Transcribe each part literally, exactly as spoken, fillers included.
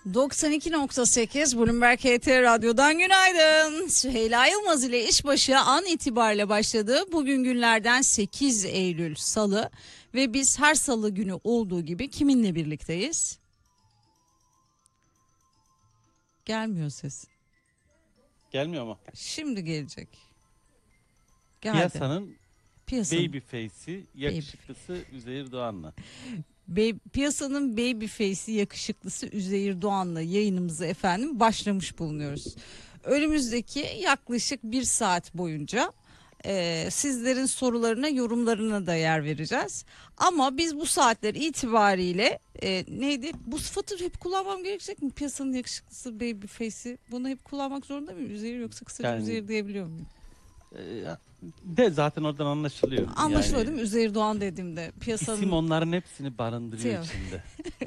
doksan iki nokta sekiz Bloomberg H T Radyo'dan günaydın. Süheyla Yılmaz ile işbaşı an itibariyle başladı. Bugün günlerden sekiz Eylül Salı ve biz her salı günü olduğu gibi kiminle birlikteyiz? Gelmiyor ses. Gelmiyor mu? Şimdi gelecek. Geldi. Piyasanın Piyasanın, baby face'i, yakışıklısı Üzeyir Doğan'la. Be- piyasanın baby face'i yakışıklısı Üzeyir Doğan'la yayınımızı efendim başlamış bulunuyoruz. Önümüzdeki yaklaşık bir saat boyunca e, sizlerin sorularına, yorumlarına da yer vereceğiz. Ama biz bu saatler itibariyle e, neydi? Bu sıfatı hep kullanmam gerekecek mi? Piyasanın yakışıklısı baby face'i. Bunu hep kullanmak zorunda mıyım? Üzeyir yoksa kısaca Yani- Üzeyir diyebiliyor muyum? Ee, de zaten oradan anlaşılıyor. Anlaşılıyor Yani değil mi? Üzeyir Doğan dediğimde piyasanın... İsim onların hepsini barındırıyor Tamam. içinde.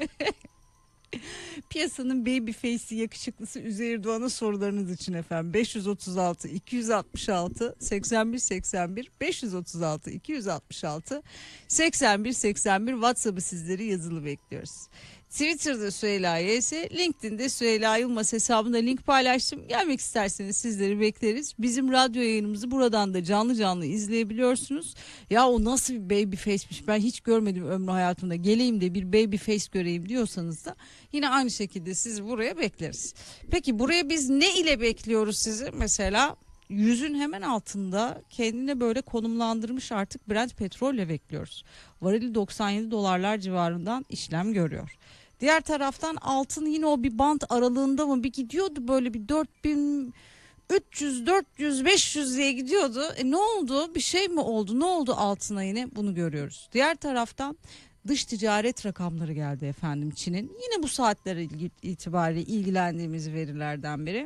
Piyasanın baby face'i yakışıklısı Üzeyir Doğan'a sorularınız için efendim beş yüz otuz altı iki yüz altmış altı seksen bir seksen bir beş yüz otuz altı iki yüz altmış altı seksen bir seksen bir WhatsApp'ı sizleri yazılı bekliyoruz. Twitter'da Süheyla Y S, LinkedIn'de Süheyla Yılmaz hesabında link paylaştım. Gelmek isterseniz sizleri bekleriz. Bizim radyo yayınımızı buradan da canlı canlı izleyebiliyorsunuz. Ya o nasıl bir baby face'miş, ben hiç görmedim ömrü hayatımda. Geleyim de bir baby face göreyim diyorsanız da yine aynı şekilde sizi buraya bekleriz. Peki buraya biz ne ile bekliyoruz sizi? Mesela yüzün hemen altında kendine böyle konumlandırmış artık Brent petrolle bekliyoruz. Varili doksan yedi dolarlar civarından işlem görüyor. Diğer taraftan altın yine o bir bant aralığında mı bir gidiyordu, böyle bir dört bin üç yüz dört yüz beş yüz diye gidiyordu. E ne oldu? Bir şey mi oldu? Ne oldu altına, yine bunu görüyoruz. Diğer taraftan dış ticaret rakamları geldi efendim Çin'in. Yine bu saatlere itibariyle ilgilendiğimiz verilerden biri.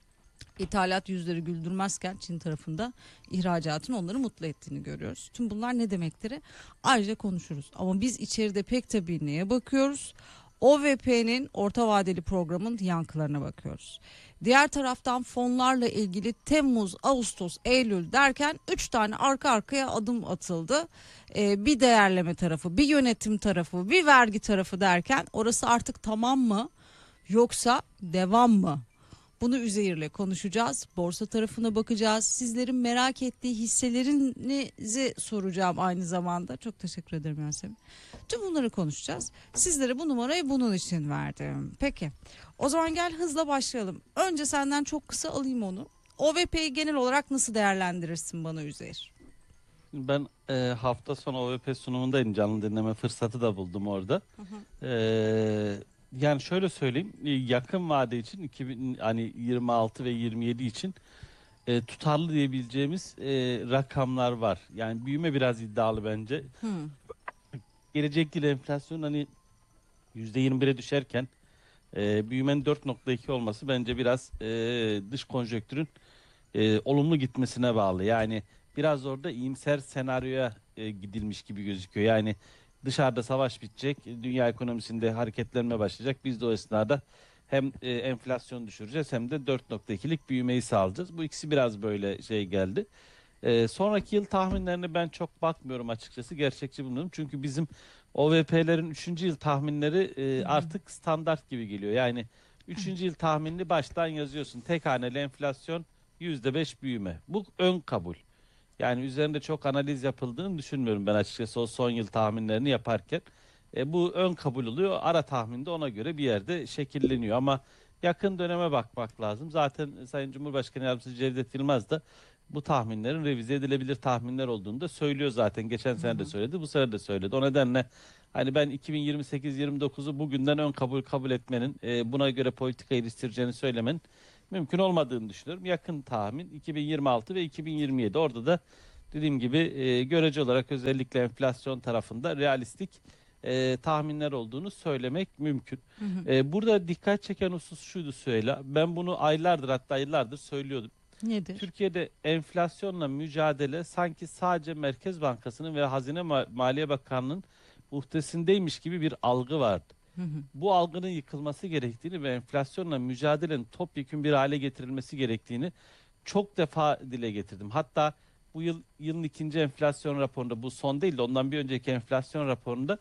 İthalat yüzleri güldürmezken Çin tarafında ihracatın onları mutlu ettiğini görüyoruz. Tüm bunlar ne demektir? Ayrıca konuşuruz. Ama biz içeride pek tabii neye bakıyoruz? O V P'nin orta vadeli programın yankılarına bakıyoruz. Diğer taraftan fonlarla ilgili Temmuz, Ağustos, Eylül derken üç tane arka arkaya adım atıldı. Ee, bir değerleme tarafı, bir yönetim tarafı, bir vergi tarafı derken orası artık tamam mı yoksa devam mı? Bunu Üzeyir'le konuşacağız. Borsa tarafına bakacağız. Sizlerin merak ettiği hisselerinizi soracağım aynı zamanda. Çok teşekkür ederim Yasemin. Tüm bunları konuşacağız. Sizlere bu numarayı bunun için verdim. Peki. O zaman gel hızla başlayalım. Önce senden çok kısa alayım onu. O V P'yi genel olarak nasıl değerlendirirsin bana Üzeyir? Ben e, hafta sonu O V P sunumundayım. Canlı dinleme fırsatı da buldum orada. Hı hı. Ee, yani şöyle söyleyeyim. e, Yakın vade için iki bin hani yirmi altı ve yirmi yedi için e, tutarlı diyebileceğimiz e, rakamlar var. Yani büyüme biraz iddialı bence. Hı. Gelecek yıl enflasyon hani yüzde yirmi bire düşerken e, büyümenin dört nokta iki olması bence biraz e, dış konjonktürün e, olumlu gitmesine bağlı. Yani biraz orada iyimser senaryoya e, gidilmiş gibi gözüküyor. Yani dışarıda savaş bitecek, dünya ekonomisinde hareketlenme başlayacak. Biz de o esnada hem e, enflasyon düşüreceğiz hem de dört nokta ikilik büyümeyi sağlayacağız. Bu ikisi biraz böyle şey geldi. E, sonraki yıl tahminlerine ben çok bakmıyorum açıkçası. Gerçekçi bulunuyorum. Çünkü bizim O V P'lerin üçüncü yıl tahminleri e, artık standart gibi geliyor. Yani üçüncü yıl tahminini baştan yazıyorsun. Tek haneli enflasyon, yüzde beş büyüme. Bu ön kabul. Yani üzerinde çok analiz yapıldığını düşünmüyorum ben açıkçası o son yıl tahminlerini yaparken. E, bu ön kabul oluyor. Ara tahminde ona göre bir yerde şekilleniyor. Ama yakın döneme bakmak lazım. Zaten Sayın Cumhurbaşkanı Yardımcısı Cevdet Yılmaz da bu tahminlerin revize edilebilir tahminler olduğunu da söylüyor zaten. Geçen sene de söyledi, bu sene de söyledi. O nedenle hani ben iki bin yirmi sekiz yirmi dokuzu bugünden ön kabul kabul etmenin, e, buna göre politika geliştireceğini söylemenin mümkün olmadığını düşünüyorum. Yakın tahmin iki bin yirmi altı ve iki bin yirmi yedi. Orada da dediğim gibi e, görece olarak özellikle enflasyon tarafında realistik e, tahminler olduğunu söylemek mümkün. Hı hı. E, burada dikkat çeken husus şuydu Süheyla. Ben bunu aylardır, hatta yıllardır söylüyordum. Nedir? Türkiye'de enflasyonla mücadele sanki sadece Merkez Bankası'nın ve Hazine Ma- Maliye Bakanlığı'nın uhdesindeymiş gibi bir algı vardı. Hı hı. Bu algının yıkılması gerektiğini ve enflasyonla mücadelenin topyekün bir hale getirilmesi gerektiğini çok defa dile getirdim. Hatta bu yıl yılın ikinci enflasyon raporunda, bu son değil de ondan bir önceki enflasyon raporunda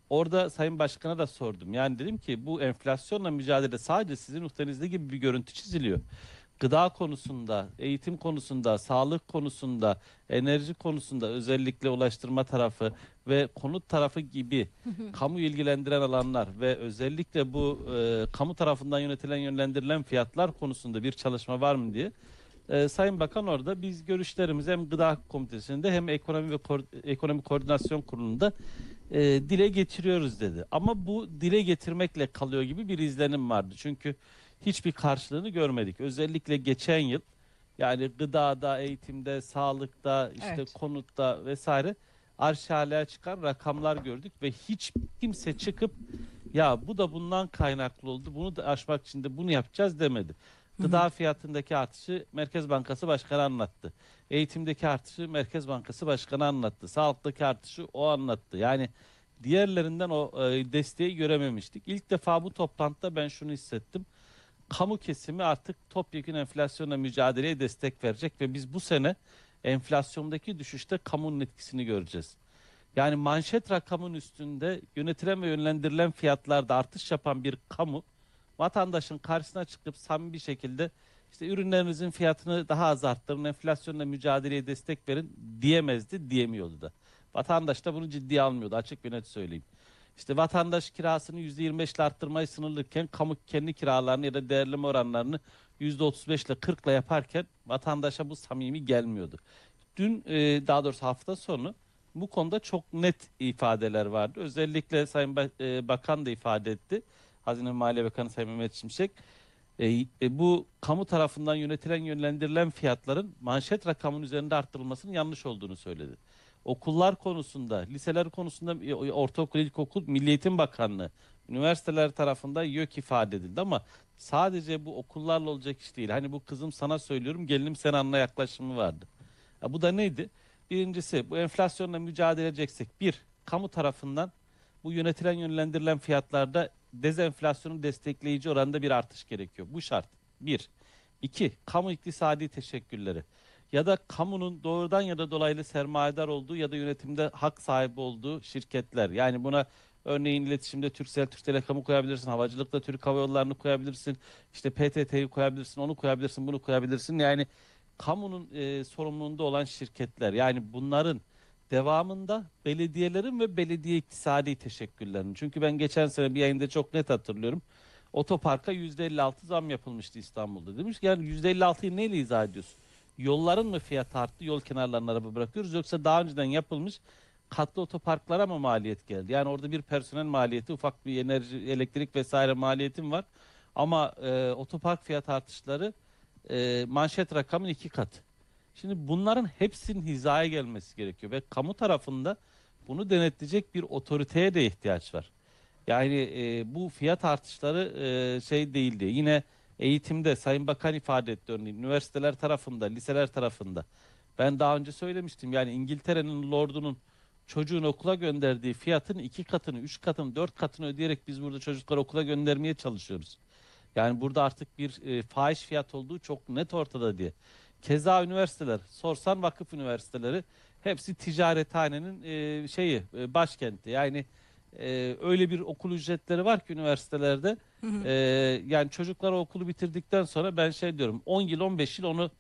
orada Sayın Başkan'a da sordum. Yani dedim ki bu enflasyonla mücadele sadece sizin ufkunuzda gibi bir görüntü çiziliyor. Gıda konusunda, eğitim konusunda, sağlık konusunda, enerji konusunda özellikle ulaştırma tarafı ve konut tarafı gibi kamu ilgilendiren alanlar ve özellikle bu e, kamu tarafından yönetilen yönlendirilen fiyatlar konusunda bir çalışma var mı diye. E, Sayın Bakan orada biz görüşlerimizi hem Gıda Komitesi'nde hem Ekonomi ve Ko Ekonomi Koordinasyon Kurulu'nda e, dile getiriyoruz dedi. Ama bu dile getirmekle kalıyor gibi bir izlenim vardı. Çünkü hiçbir karşılığını görmedik. Özellikle geçen yıl yani gıdada, eğitimde, sağlıkta, işte Evet. konutta vesaire arşaleye çıkan rakamlar gördük ve hiç kimse çıkıp ya bu da bundan kaynaklı oldu, bunu da aşmak için de bunu yapacağız demedi. Gıda fiyatındaki artışı Merkez Bankası Başkanı anlattı. Eğitimdeki artışı Merkez Bankası Başkanı anlattı. Sağlıktaki artışı o anlattı. Yani diğerlerinden o e, desteği görememiştik. İlk defa bu toplantıda ben şunu hissettim. Kamu kesimi artık topyekün enflasyonla mücadeleye destek verecek ve biz bu sene enflasyondaki düşüşte kamunun etkisini göreceğiz. Yani manşet rakamın üstünde yönetilen ve yönlendirilen fiyatlarda artış yapan bir kamu vatandaşın karşısına çıkıp samimi bir şekilde işte ürünlerinizin fiyatını daha az arttırın, enflasyonla mücadeleye destek verin diyemezdi, diyemiyordu da. Vatandaş da bunu ciddiye almıyordu, açık ve net söyleyeyim. İşte vatandaş kirasını yüzde yirmi beş ile arttırmayı sınırlıyken kamu kendi kiralarını ya da değerleme oranlarını yüzde otuz beş ile kırk ile yaparken vatandaşa bu samimi gelmiyordu. Dün e, daha doğrusu hafta sonu bu konuda çok net ifadeler vardı. Özellikle Sayın Ba- e, Bakan da ifade etti. Hazine ve Maliye Bakanı Sayın Mehmet Şimşek. E, e, bu kamu tarafından yönetilen yönlendirilen fiyatların manşet rakamın üzerinde arttırılmasının yanlış olduğunu söyledi. Okullar konusunda, liseler konusunda e, ortaokul, ilkokul, Milli Eğitim Bakanlığı, üniversiteler tarafından YÖK ifade edildi ama sadece bu okullarla olacak iş değil. Hani bu kızım sana söylüyorum, gelinim sen anla yaklaşımı vardı. Ya bu da neydi? Birincisi bu enflasyonla mücadele edeceksek bir, kamu tarafından bu yönetilen yönlendirilen fiyatlarda dezenflasyonu destekleyici oranda bir artış gerekiyor. Bu şart. Bir. İki, kamu iktisadi teşekkülleri ya da kamunun doğrudan ya da dolaylı sermayedar olduğu ya da yönetimde hak sahibi olduğu şirketler. Yani buna örneğin iletişimde Turkcell, Türk Telekom'u koyabilirsin, havacılıkta Türk Hava Yolları'nı koyabilirsin, işte P T T'yi koyabilirsin, onu koyabilirsin, bunu koyabilirsin. Yani kamunun e, sorumluluğunda olan şirketler. Yani bunların devamında belediyelerin ve belediye iktisadi teşekküllerinin. Çünkü ben geçen sene bir yayında çok net hatırlıyorum. Otoparka yüzde elli altı zam yapılmıştı İstanbul'da. Demiş ki yani yüzde elli altıyı neyle izah ediyorsun? Yolların mı fiyatı arttı, yol kenarlarına araba bırakıyoruz yoksa daha önceden yapılmış katlı otoparklara mı maliyet geldi? Yani orada bir personel maliyeti, ufak bir enerji, elektrik vesaire maliyetim var. Ama e, otopark fiyat artışları e, manşet rakamın iki katı. Şimdi bunların hepsinin hizaya gelmesi gerekiyor ve kamu tarafında bunu denetleyecek bir otoriteye de ihtiyaç var. Yani e, bu fiyat artışları e, şey değildi. Yine eğitimde Sayın Bakan ifade etti örneğin üniversiteler tarafında, liseler tarafında. Ben daha önce söylemiştim yani İngiltere'nin Lord'unun çocuğunu okula gönderdiği fiyatın iki katını, üç katını, dört katını ödeyerek biz burada çocukları okula göndermeye çalışıyoruz. Yani burada artık bir e, fahiş fiyat olduğu çok net ortada diye. Keza üniversiteler, sorsan vakıf üniversiteleri hepsi ticarethanenin e, şeyi e, başkenti. Yani e, öyle bir okul ücretleri var ki üniversitelerde. E, yani çocuklar o okulu bitirdikten sonra ben şey diyorum on yıl on beş yıl onu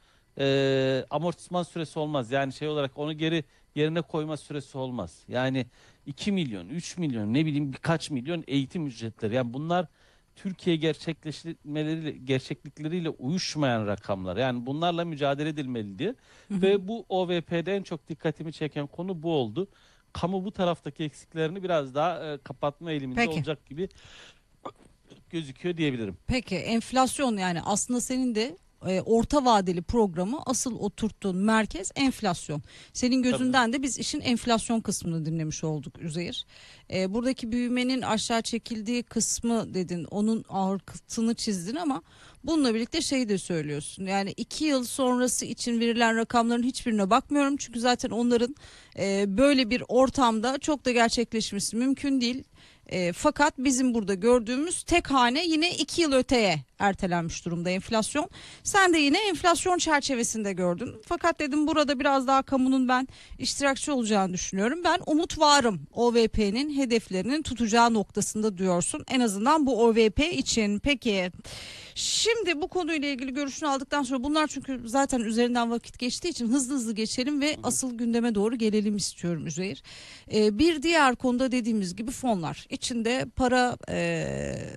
e, amortisman süresi olmaz. Yani şey olarak onu geri yerine koyma süresi olmaz. Yani iki milyon, üç milyon ne bileyim birkaç milyon eğitim ücretleri. Yani bunlar Türkiye gerçekleşmeleriyle gerçeklikleriyle uyuşmayan rakamlar. Yani bunlarla mücadele edilmeli diye. Ve bu O V P'de en çok dikkatimi çeken konu bu oldu. Kamu bu taraftaki eksiklerini biraz daha e, kapatma eğiliminde Peki. olacak gibi gözüküyor diyebilirim. Peki enflasyon yani aslında senin de e, orta vadeli programı asıl oturttuğun merkez enflasyon. Senin gözünden de biz işin enflasyon kısmını dinlemiş olduk Üzeyir. E, buradaki büyümenin aşağı çekildiği kısmı dedin, onun arkasını çizdin ama bununla birlikte şey de söylüyorsun. Yani iki yıl sonrası için verilen rakamların hiçbirine bakmıyorum çünkü zaten onların e, böyle bir ortamda çok da gerçekleşmesi mümkün değil. E, fakat bizim burada gördüğümüz tek hane yine iki yıl öteye ertelenmiş durumda enflasyon. Sen de yine enflasyon çerçevesinde gördün. Fakat dedim burada biraz daha kamunun ben iştirakçı olacağını düşünüyorum. Ben umut varım O V P'nin hedeflerinin tutacağı noktasında diyorsun. En azından bu O V P için. Peki şimdi bu konuyla ilgili görüşünü aldıktan sonra bunlar çünkü zaten üzerinden vakit geçtiği için hızlı hızlı geçelim ve asıl gündeme doğru gelelim istiyorum Üzeyir. Ee, bir diğer konuda dediğimiz gibi fonlar. İçinde para ee,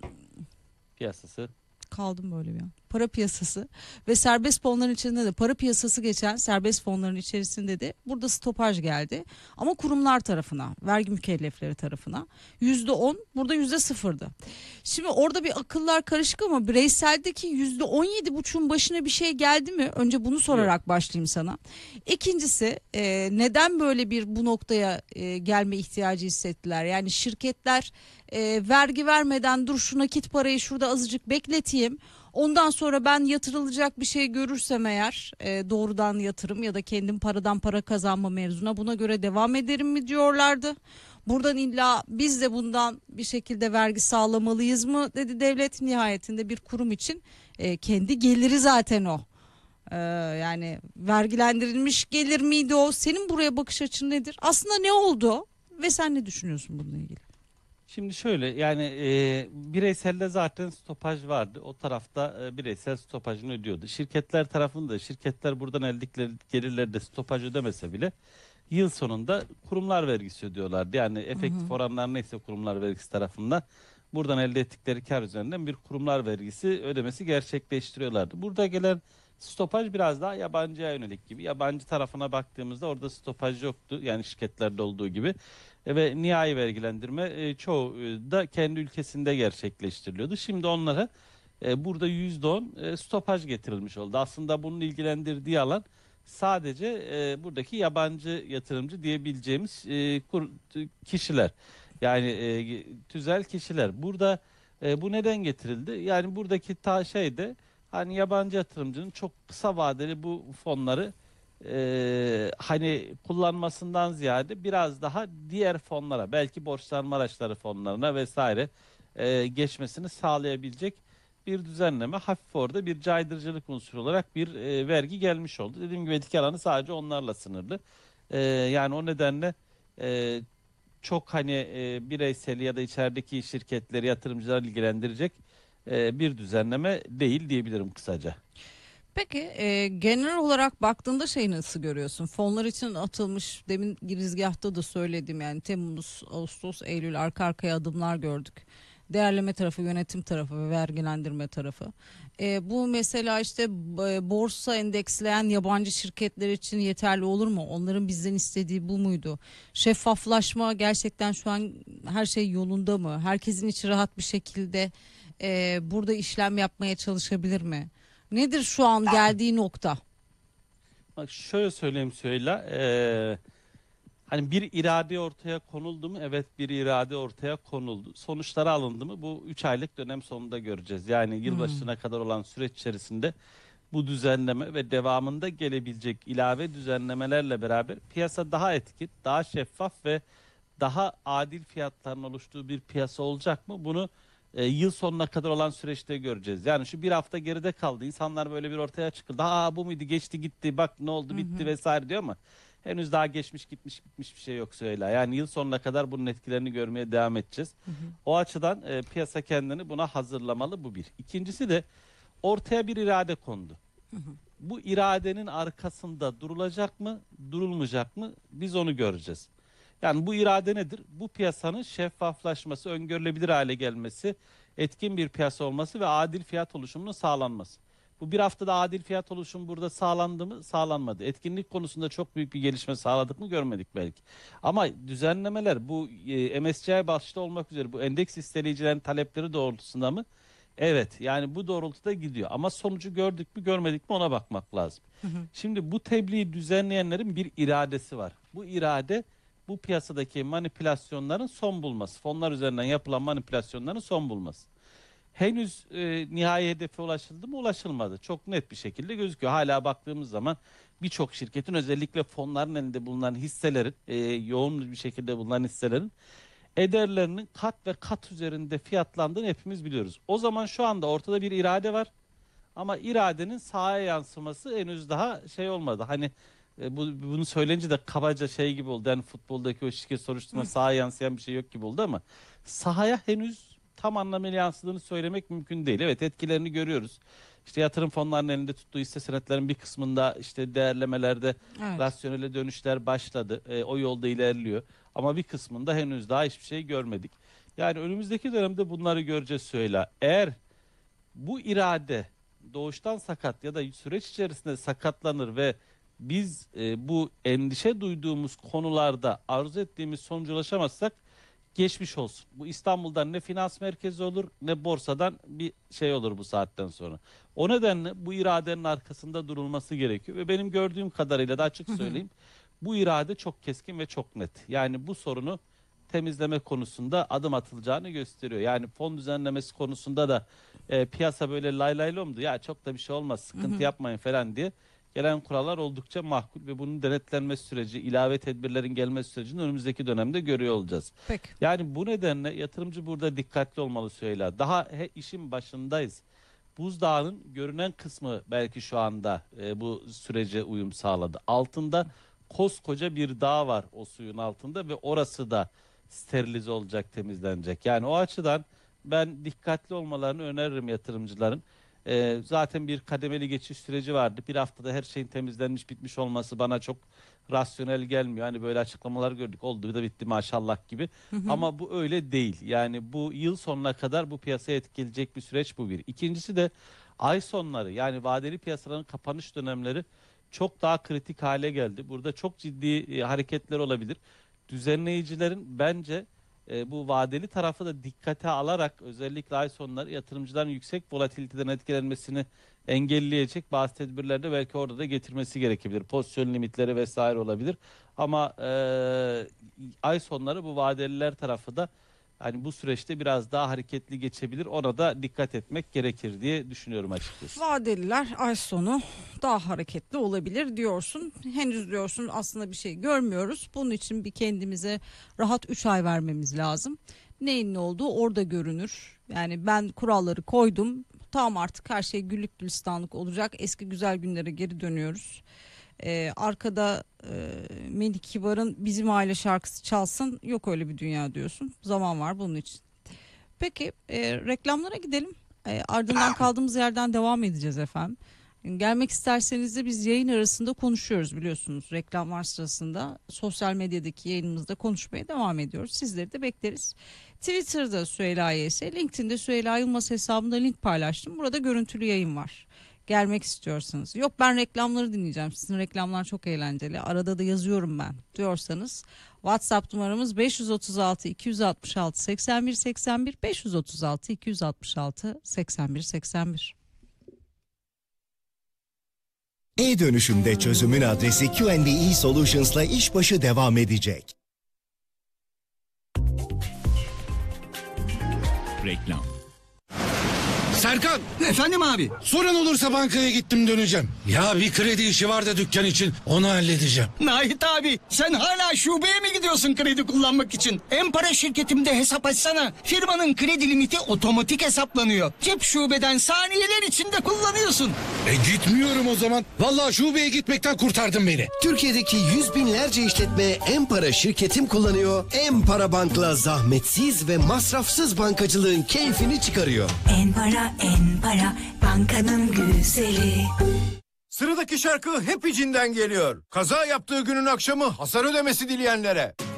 Piyasası. kaldım böyle bir an. Para piyasası ve serbest fonların içinde de para piyasası geçen serbest fonların içerisinde de burada stopaj geldi. Ama kurumlar tarafına, vergi mükellefleri tarafına yüzde on, burada yüzde sıfırdı. Şimdi orada bir akıllar karışık ama bireyseldeki yüzde on yedi buçuğun başına bir şey geldi mi? Önce bunu sorarak Yok. başlayayım sana. İkincisi e, neden böyle bir bu noktaya e, gelme ihtiyacı hissettiler? Yani şirketler e, vergi vermeden dur şu nakit parayı şurada azıcık bekleteyim. Ondan sonra ben yatırılacak bir şey görürsem eğer e, doğrudan yatırım ya da kendim paradan para kazanma mevzuna buna göre devam ederim mi diyorlardı. Buradan illa biz de bundan bir şekilde vergi sağlamalıyız mı dedi devlet. Nihayetinde bir kurum için e, kendi geliri zaten o. E, yani vergilendirilmiş gelir miydi o? Senin buraya bakış açın nedir? Aslında ne oldu ve sen ne düşünüyorsun bununla ilgili? Şimdi şöyle yani e, bireyselde zaten stopaj vardı. O tarafta e, bireysel stopajını ödüyordu. Şirketler tarafında şirketler buradan elde ettikleri gelirlerde stopaj ödemese bile yıl sonunda kurumlar vergisi ödüyorlardı. Yani Hı efektif hı. oranlar neyse kurumlar vergisi tarafından buradan elde ettikleri kar üzerinden bir kurumlar vergisi ödemesi gerçekleştiriyorlardı. Burada gelen stopaj biraz daha yabancıya yönelik gibi. Yabancı tarafına baktığımızda orada stopaj yoktu. Yani şirketlerde olduğu gibi. E, ve nihai vergilendirme e, çoğu e, da kendi ülkesinde gerçekleştiriliyordu. Şimdi onlara e, burada yüzde on e, stopaj getirilmiş oldu. Aslında bunun ilgilendirdiği alan sadece e, buradaki yabancı yatırımcı diyebileceğimiz e, kur- kişiler. Yani e, tüzel kişiler. Burada e, bu neden getirildi? Yani buradaki ta şeyde hani yabancı yatırımcının çok kısa vadeli bu fonları e, hani kullanmasından ziyade biraz daha diğer fonlara, belki borçlanma araçları fonlarına vesaire e, geçmesini sağlayabilecek bir düzenleme. Hafif orada bir caydırıcılık unsuru olarak bir e, vergi gelmiş oldu. Dediğim gibi etki alanı sadece onlarla sınırlı. E, yani o nedenle e, çok hani e, bireysel ya da içerideki şirketleri, yatırımcıları ilgilendirecek e, bir düzenleme değil diyebilirim kısaca. Peki e, genel olarak baktığında şeyi nasıl görüyorsun? Fonlar için atılmış demin girizgahta da söyledim yani Temmuz, Ağustos, Eylül arka arkaya adımlar gördük. Değerleme tarafı, yönetim tarafı ve vergilendirme tarafı. E, bu mesela işte e, borsa endeksleyen yabancı şirketler için yeterli olur mu? Onların bizden istediği bu muydu? Şeffaflaşma gerçekten şu an her şey yolunda mı? Herkesin içi rahat bir şekilde e, burada işlem yapmaya çalışabilir mi? Nedir şu an geldiği nokta? Bak şöyle söyleyeyim söyle. eee, hani bir irade ortaya konuldu mu? Evet, bir irade ortaya konuldu. Sonuçları alındı mı? Bu üç aylık dönem sonunda göreceğiz. Yani Hmm. yılbaşına kadar olan süreç içerisinde bu düzenleme ve devamında gelebilecek ilave düzenlemelerle beraber piyasa daha etkin, daha şeffaf ve daha adil fiyatların oluştuğu bir piyasa olacak mı? Bunu e, yıl sonuna kadar olan süreçte göreceğiz. Yani şu bir hafta geride kaldı. İnsanlar böyle bir ortaya çıktı. Aa, bu muydu? Geçti gitti. Bak ne oldu Hı bitti hı. vesaire diyor ama henüz daha geçmiş gitmiş bitmiş bir şey yok söyle. Yani yıl sonuna kadar bunun etkilerini görmeye devam edeceğiz. Hı hı. O açıdan e, piyasa kendini buna hazırlamalı, bu bir. İkincisi de ortaya bir irade kondu. Hı hı. Bu iradenin arkasında durulacak mı, durulmayacak mı? Biz onu göreceğiz. Yani bu irade nedir? Bu piyasanın şeffaflaşması, öngörülebilir hale gelmesi, etkin bir piyasa olması ve adil fiyat oluşumunun sağlanması. Bu bir haftada adil fiyat oluşumu burada sağlandı mı? Sağlanmadı. Etkinlik konusunda çok büyük bir gelişme sağladık mı? Görmedik belki. Ama düzenlemeler bu e, M S C I başta olmak üzere bu endeks listeleyincilerin talepleri doğrultusunda mı? Evet, yani bu doğrultuda gidiyor. Ama sonucu gördük mü görmedik mi ona bakmak lazım. Hı hı. Şimdi bu tebliği düzenleyenlerin bir iradesi var. Bu irade bu piyasadaki manipülasyonların son bulması. Fonlar üzerinden yapılan manipülasyonların son bulması. Henüz e, nihai hedefe ulaşıldı mı? Ulaşılmadı. Çok net bir şekilde gözüküyor. Hala baktığımız zaman birçok şirketin, özellikle fonların elinde bulunan hisselerin, e, yoğun bir şekilde bulunan hisselerin ederlerinin kat ve kat üzerinde fiyatlandığını hepimiz biliyoruz. O zaman şu anda ortada bir irade var. Ama iradenin sahaya yansıması henüz daha şey olmadı. Hani e, bu, bunu söyleyince de kabaca şey gibi oldu. Yani futboldaki o şirket soruşturma sahaya yansıyan bir şey yok gibi oldu ama sahaya henüz tam anlamıyla yansıdığını söylemek mümkün değil. Evet, etkilerini görüyoruz. İşte yatırım fonlarının elinde tuttuğu hisse senetlerin bir kısmında işte değerlemelerde Evet. rasyonele dönüşler başladı. E, o yolda ilerliyor. Ama bir kısmında henüz daha hiçbir şey görmedik. Yani önümüzdeki dönemde bunları göreceğiz Süheyla. Eğer bu irade doğuştan sakat ya da süreç içerisinde sakatlanır ve biz e, bu endişe duyduğumuz konularda arzu ettiğimiz sonuca ulaşamazsak geçmiş olsun. Bu İstanbul'dan ne finans merkezi olur ne borsadan bir şey olur bu saatten sonra. O nedenle bu iradenin arkasında durulması gerekiyor ve benim gördüğüm kadarıyla da açık söyleyeyim, bu irade çok keskin ve çok net. Yani bu sorunu temizleme konusunda adım atılacağını gösteriyor. Yani fon düzenlemesi konusunda da e, piyasa böyle lay lay lomdu. Ya çok da bir şey olmaz, sıkıntı yapmayın falan diye gelen kurallar oldukça makul ve bunun denetlenme süreci, ilave tedbirlerin gelme sürecini önümüzdeki dönemde görüyor olacağız. Peki. Yani bu nedenle yatırımcı burada dikkatli olmalı Süheyla. Daha he, işin başındayız. Buzdağının görünen kısmı belki şu anda e, bu sürece uyum sağladı. Altında koskoca bir dağ var o suyun altında ve orası da sterilize olacak, temizlenecek. Yani o açıdan ben dikkatli olmalarını öneririm yatırımcıların. Ee, zaten bir kademeli geçiş süreci vardı. Bir haftada her şeyin temizlenmiş bitmiş olması bana çok rasyonel gelmiyor. Hani böyle açıklamalar gördük. Oldu da bitti maşallah gibi. Hı hı. Ama bu öyle değil. Yani bu yıl sonuna kadar bu piyasaya etkileyecek bir süreç bu bir. İkincisi de ay sonları, yani vadeli piyasaların kapanış dönemleri çok daha kritik hale geldi. Burada çok ciddi e, hareketler olabilir. Düzenleyicilerin bence e, bu vadeli tarafı da dikkate alarak özellikle ay sonları yatırımcıların yüksek volatiliteden etkilenmesini engelleyecek bazı tedbirler de belki orada da getirmesi gerekebilir. Pozisyon limitleri vesaire olabilir. Ama e, ay sonları bu vadeliler tarafı da hani bu süreçte biraz daha hareketli geçebilir. Ona da dikkat etmek gerekir diye düşünüyorum açıkçası. Vadeliler ay sonu daha hareketli olabilir diyorsun. Henüz diyorsun aslında bir şey görmüyoruz. Bunun için bir kendimize rahat üç ay vermemiz lazım. Neyin ne olduğu orada görünür. Yani ben kuralları koydum. Tamam, artık her şey güllük gülistanlık olacak. Eski güzel günlere geri dönüyoruz. Ee, arkada e, Melih Kibar'ın Bizim Aile şarkısı çalsın. Yok öyle bir dünya diyorsun. Zaman var bunun için. Peki e, reklamlara gidelim. E, ardından kaldığımız yerden devam edeceğiz efendim. Gelmek isterseniz de biz yayın arasında konuşuyoruz, biliyorsunuz. Reklamlar sırasında sosyal medyadaki yayınımızda konuşmaya devam ediyoruz. Sizleri de bekleriz. Twitter'da Süheyla Y S, LinkedIn'de Süheyla Yılmaz hesabında link paylaştım. Burada görüntülü yayın var. Gelmek istiyorsanız, yok ben reklamları dinleyeceğim, sizin reklamlar çok eğlenceli, arada da yazıyorum ben diyorsanız WhatsApp numaramız beş yüz otuz altı iki yüz altmış altı seksen bir seksen bir, beş yüz otuz altı iki yüz altmış altı seksen bir seksen bir. E-dönüşümde çözümün adresi Q and E Solutions'la işbaşı devam edecek. Reklam. Serkan, Efendim abi. sorun olursa bankaya gittim döneceğim. Ya bir kredi işi var da dükkan için, onu halledeceğim. Nahit abi, sen hala şubeye mi gidiyorsun kredi kullanmak için? Empara şirketimde hesap açsana. Firmanın kredi limiti otomatik hesaplanıyor. Cep şubeden saniyeler içinde kullanıyorsun. E gitmiyorum o zaman. Vallahi şubeye gitmekten kurtardın beni. Türkiye'deki yüz binlerce işletme Empara şirketim kullanıyor. Empara Bank'la zahmetsiz ve masrafsız bankacılığın keyfini çıkarıyor. Enpara, Enpara, bankanın güzeli. Sıradaki şarkı hep içinden geliyor. Kaza yaptığı günün akşamı hasar ödemesi dileyenlere.